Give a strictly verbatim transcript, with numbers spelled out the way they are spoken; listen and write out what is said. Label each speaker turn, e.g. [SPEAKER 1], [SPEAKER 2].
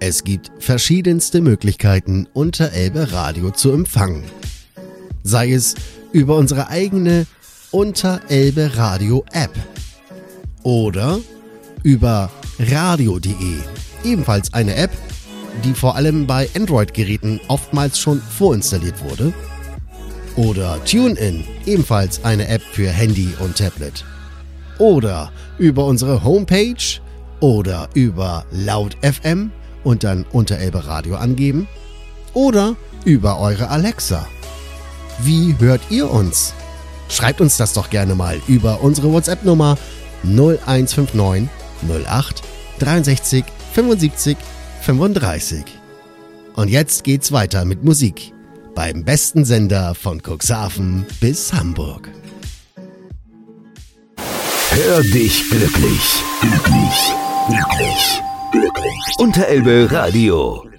[SPEAKER 1] Es gibt verschiedenste Möglichkeiten, Unterelbe Radio zu empfangen. Sei es über unsere eigene Unterelbe Radio App oder über radio punkt de, ebenfalls eine App, die vor allem bei Android-Geräten oftmals schon vorinstalliert wurde, oder TuneIn, ebenfalls eine App für Handy und Tablet, oder über unsere Homepage oder über Laut F M und dann Unterelbe Radio angeben oder über eure Alexa. Wie hört ihr uns? Schreibt uns das doch gerne mal über unsere WhatsApp-Nummer null eins fünf neun null acht dreiundsechzig fünfundsiebzig fünfunddreißig. Und jetzt geht's weiter mit Musik beim besten Sender von Cuxhaven bis Hamburg.
[SPEAKER 2] Hör dich glücklich, glücklich, glücklich, glücklich. Unterelbe Radio.